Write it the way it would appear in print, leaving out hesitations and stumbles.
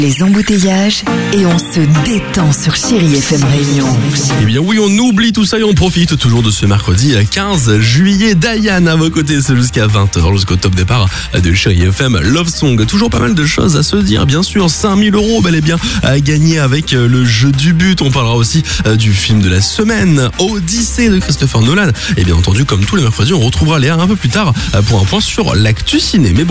Les embouteillages et on se détend sur Chérie FM Réunion. Eh bien oui, on oublie tout ça et on profite toujours de ce mercredi 15 juillet. Diane à vos côtés, c'est jusqu'à 20h, jusqu'au top départ de Chérie FM Love Song. Toujours pas mal de choses à se dire, bien sûr. 5000 € bel et bien à gagner avec le jeu du but. On parlera aussi du film de la semaine, Odyssée de Christopher Nolan. Et bien entendu, comme tous les mercredis, on retrouvera Léa un peu plus tard pour un point sur l'actu ciné. Mais bon,